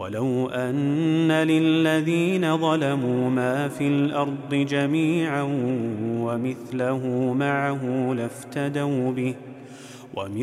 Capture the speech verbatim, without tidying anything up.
ولو أن للذين ظلموا ما في الأرض جميعا ومثله معه لافتدوا به